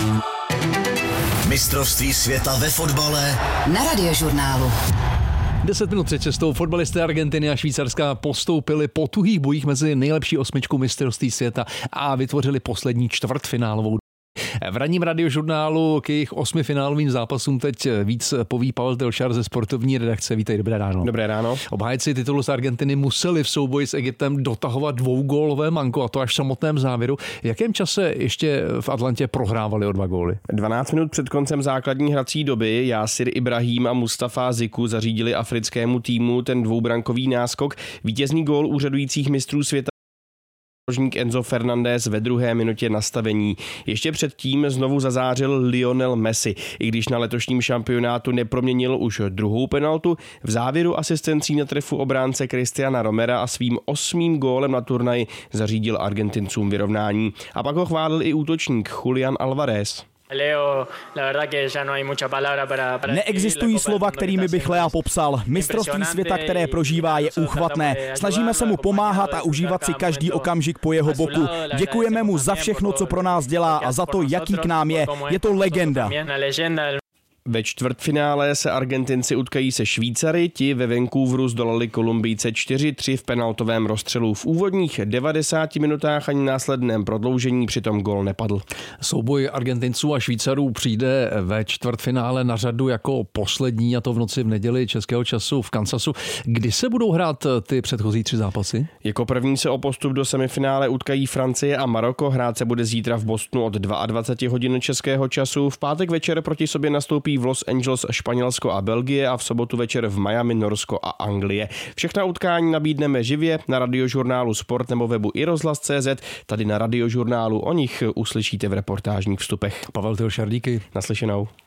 Mistrovství světa ve fotbale na Radiožurnálu. 10 minut před cestou fotbalisté Argentiny a Švýcarska postoupili po tuhých bojích mezi nejlepší osmičku mistrovství světa a vytvořili poslední čtvrtfinálovou. V ranním Radiožurnálu k jejich 8 finálovým zápasům teď víc poví Pavel Telšar ze sportovní redakce. Vítej, dobré ráno. Dobré ráno. Obhájci titulu z Argentiny museli v souboji s Egyptem dotahovat dvougólové manko, a to až v samotném závěru. V jakém čase ještě v Atlantě prohrávali o 2 góly? 12 minut před koncem základní hrací doby Jásir Ibrahim a Mustafa Ziku zařídili africkému týmu ten dvoubrankový náskok. Vítězný gól úřadujících mistrů světa záložník Enzo Fernandez ve 2. minutě nastavení. Ještě předtím znovu zazářil Lionel Messi. I když na letošním šampionátu neproměnil už druhou penaltu, v závěru asistencí na trefu obránce Cristiana Romera a svým 8. gólem na turnaji zařídil Argentincům vyrovnání. A pak ho chválil i útočník Julián Álvarez. Neexistují slova, kterými bych Lea popsal. Mistrovství světa, které prožívá, je úchvatné. Snažíme se mu pomáhat a užívat si každý okamžik po jeho boku. Děkujeme mu za všechno, co pro nás dělá a za to, jaký k nám je. Je to legenda. Ve čtvrtfinále se Argentinci utkají se Švýcary, ti ve Vancouveru zdolali Kolumbijce 4-3 v penaltovém rozstřelu. V úvodních 90 minutách ani následném prodloužení přitom gól nepadl. Souboj Argentinců a Švýcarů přijde ve čtvrtfinále na řadu jako poslední, a to v noci v neděli českého času v Kansasu. Kdy se budou hrát ty předchozí 3 zápasy? Jako první se o postup do semifinále utkají Francie a Maroko. Hrát se bude zítra v Bostonu od 22 hodin českého času. V pátek večer proti sobě nastoupí v Los Angeles Španělsko a Belgie a v sobotu večer v Miami Norsko a Anglie. Všechna utkání nabídneme živě na Radiožurnálu Sport nebo webu iRozhlas.cz. Tady na Radiožurnálu o nich uslyšíte v reportážních vstupech. Pavel Telšar, díky. Naslyšenou.